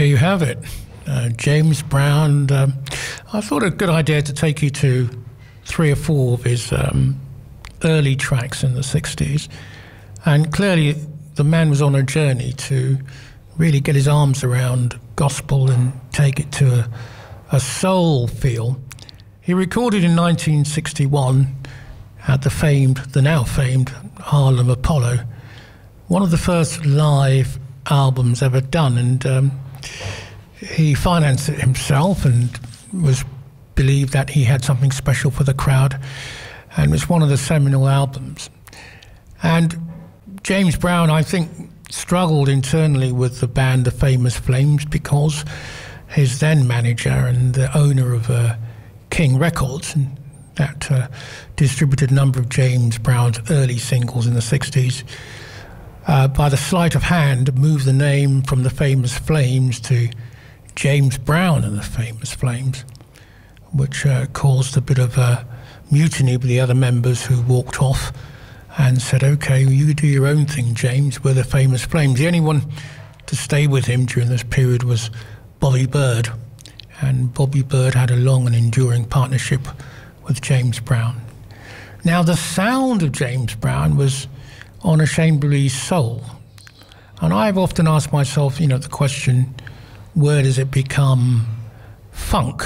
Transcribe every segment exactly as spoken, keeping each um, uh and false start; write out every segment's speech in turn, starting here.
Here you have it, uh, James Brown. Um, I thought a good idea to take you to three or four of his um, early tracks in the sixties. And clearly the man was on a journey to really get his arms around gospel and take it to a, a soul feel. He recorded in nineteen sixty-one at the famed, the now famed Harlem Apollo, one of the first live albums ever done, and um, he financed it himself and was believed that he had something special for the crowd, and it was one of the seminal albums. And James Brown, I think, struggled internally with the band The Famous Flames because his then manager and the owner of uh, King Records, and that uh, distributed a number of James Brown's early singles in the sixties, uh, by the sleight of hand moved the name from The Famous Flames to James Brown and the Famous Flames, which uh, caused a bit of a mutiny with the other members, who walked off and said, okay, well, you do your own thing, James, we're the Famous Flames. The only one to stay with him during this period was Bobby Byrd, and Bobby Byrd had a long and enduring partnership with James Brown. Now, the sound of James Brown was unashamedly soul, and I've often asked myself, you know, the question, where does it become funk?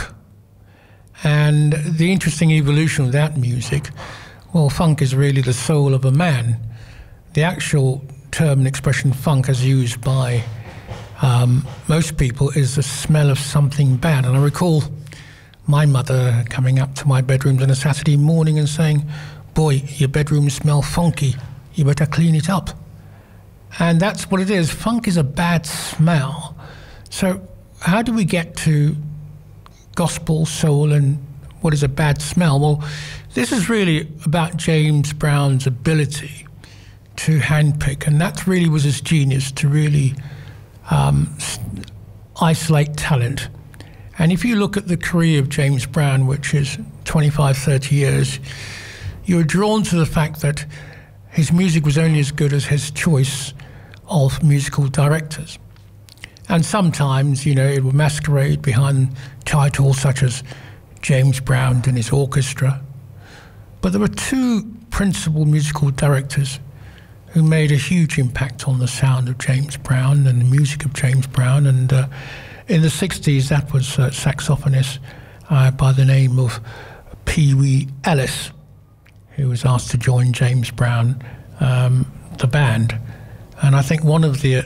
And the interesting evolution of that music, well, funk is really the soul of a man. The actual term and expression funk, as used by um, most people, is the smell of something bad. And I recall my mother coming up to my bedrooms on a Saturday morning and saying, boy, your bedroom smells funky, you better clean it up. And that's what it is. Funk is a bad smell. So how do we get to gospel, soul, and what is a bad smell? Well, this is really about James Brown's ability to handpick, and that really was his genius, to really um, isolate talent. And if you look at the career of James Brown, which is twenty-five, thirty years, you're drawn to the fact that his music was only as good as his choice of musical directors. And sometimes, you know, it would masquerade behind titles such as James Brown and his orchestra. But there were two principal musical directors who made a huge impact on the sound of James Brown and the music of James Brown. And uh, in the sixties, that was a saxophonist uh, by the name of Pee Wee Ellis, who was asked to join James Brown, um, the band. And I think one of the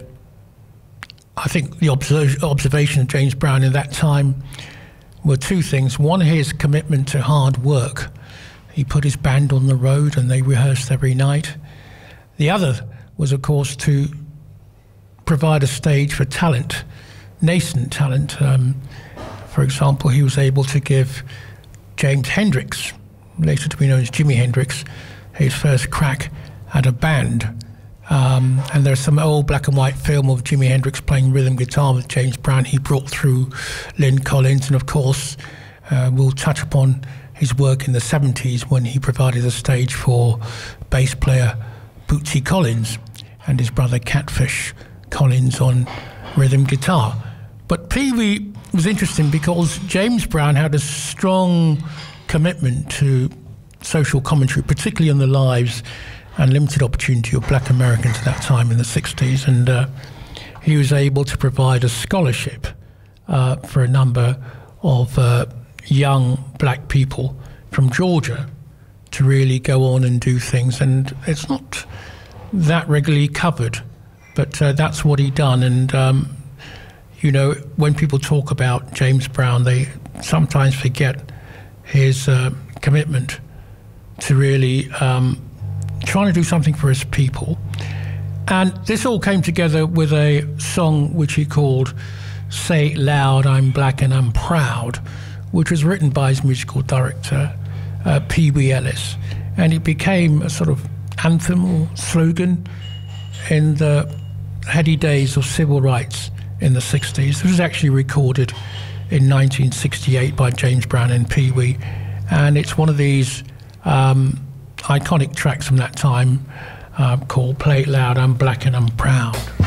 I think the observ observation of James Brown in that time were two things. One, his commitment to hard work. He put his band on the road and they rehearsed every night. The other was, of course, to provide a stage for talent, nascent talent. Um, for example, he was able to give James Hendrix, later to be known as Jimi Hendrix, his first crack at a band. Um, and there's some old black and white film of Jimi Hendrix playing rhythm guitar with James Brown. He brought through Lynn Collins, and of course uh, we'll touch upon his work in the seventies when he provided a stage for bass player Bootsy Collins and his brother Catfish Collins on rhythm guitar. But Pee Wee was interesting because James Brown had a strong commitment to social commentary, particularly on the lives and limited opportunity of black Americans at that time in the sixties, and uh, he was able to provide a scholarship uh, for a number of uh, young black people from Georgia to really go on and do things. And it's not that regularly covered, but uh, that's what he done. And um, you know, when people talk about James Brown, they sometimes forget his uh, commitment to really um, trying to do something for his people. And this all came together with a song which he called Say It Loud, I'm Black and I'm Proud, which was written by his musical director, uh, Pee Wee Ellis. And it became a sort of anthem or slogan in the heady days of civil rights in the sixties. This was actually recorded in nineteen sixty-eight by James Brown and Pee Wee. And it's one of these um, iconic tracks from that time uh, called Play It Loud, I'm Black and I'm Proud.